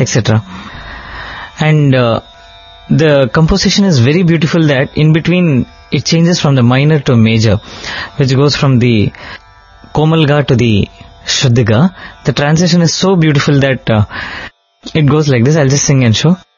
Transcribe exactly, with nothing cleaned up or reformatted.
et cetera. And uh, the composition is very beautiful that in between it changes from the minor to major, which goes from the Komalga to the Shuddhiga. The transition is so beautiful that uh, it goes like this. I'll just sing and show.